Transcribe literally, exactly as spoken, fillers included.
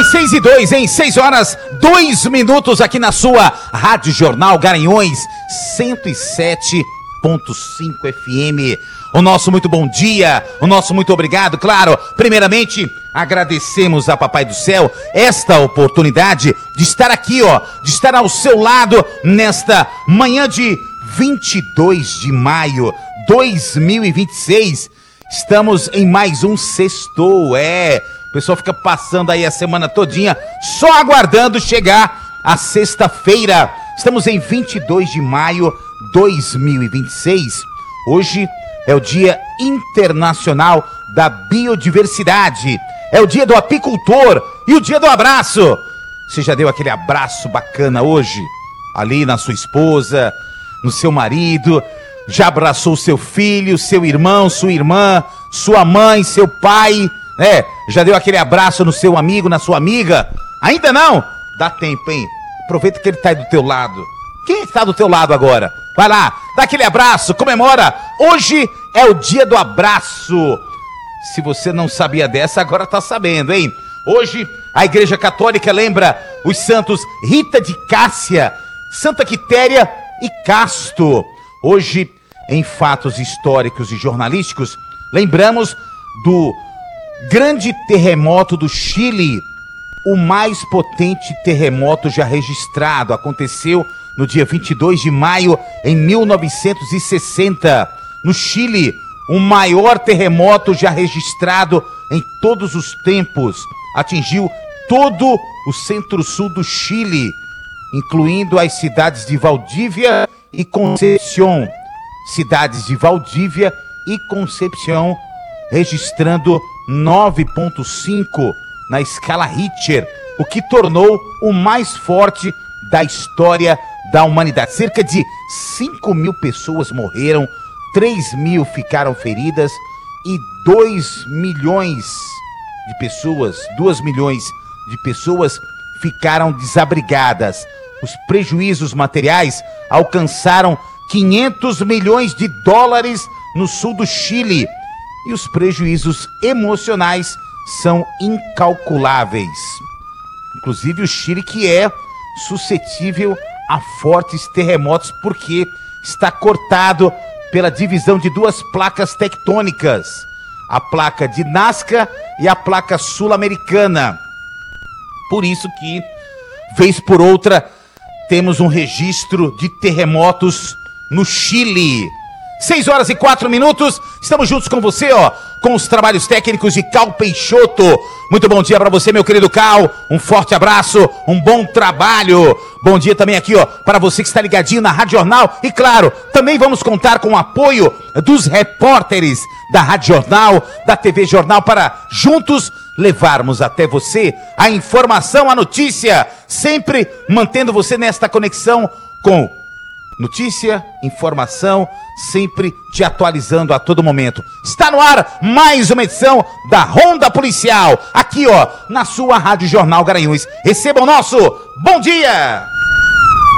seis e dois, em seis horas, dois minutos aqui na sua Rádio Jornal Garanhuns, cento e sete ponto cinco F M. O nosso muito bom dia, o nosso muito obrigado, claro. Primeiramente, agradecemos a Papai do Céu esta oportunidade de estar aqui, ó, de estar ao seu lado nesta manhã de vinte e dois de maio de dois mil e vinte e seis. Estamos em mais um sextou, é... O pessoal fica passando aí a semana todinha, só aguardando chegar a sexta-feira. Estamos em vinte e dois de maio de dois mil e vinte e seis. Hoje é o Dia Internacional da Biodiversidade. É o dia do apicultor e o dia do abraço. Você já deu aquele abraço bacana hoje? Ali na sua esposa, no seu marido? Já abraçou seu filho, seu irmão, sua irmã, sua mãe, seu pai? É, já deu aquele abraço no seu amigo, na sua amiga? Ainda não? Dá tempo, hein? Aproveita que ele tá aí do teu lado. Quem está do teu lado agora? Vai lá, dá aquele abraço, comemora. Hoje é o dia do abraço. Se você não sabia dessa, agora tá sabendo, hein? Hoje a Igreja Católica lembra os santos Rita de Cássia, Santa Quitéria e Casto. Hoje, em fatos históricos e jornalísticos, lembramos do grande terremoto do Chile, o mais potente terremoto já registrado. Aconteceu no dia vinte e dois de maio em mil novecentos e sessenta. No Chile, o maior terremoto já registrado em todos os tempos. Atingiu todo o centro-sul do Chile, incluindo as cidades de Valdívia e Concepción. Cidades de Valdívia e Concepción registrando nove ponto cinco na escala Richter, o que tornou o mais forte da história da humanidade. Cerca de cinco mil pessoas morreram, três mil ficaram feridas e dois milhões de pessoas, dois milhões de pessoas ficaram desabrigadas. Os prejuízos materiais alcançaram quinhentos milhões de dólares no sul do Chile. E os prejuízos emocionais são incalculáveis. Inclusive o Chile, que é suscetível a fortes terremotos porque está cortado pela divisão de duas placas tectônicas, a placa de Nazca e a placa sul-americana. Por isso que, vez por outra, temos um registro de terremotos no Chile. seis horas e quatro minutos, estamos juntos com você, ó, com os trabalhos técnicos de Cal Peixoto. Muito bom dia para você, meu querido Cal, um forte abraço, um bom trabalho. Bom dia também aqui, ó, para você que está ligadinho na Rádio Jornal. E claro, também vamos contar com o apoio dos repórteres da Rádio Jornal, da T V Jornal, para juntos levarmos até você a informação, a notícia, sempre mantendo você nesta conexão com notícia, informação, sempre te atualizando a todo momento. Está no ar mais uma edição da Ronda Policial, aqui ó, na sua Rádio Jornal Garanhuns. Receba o nosso bom dia!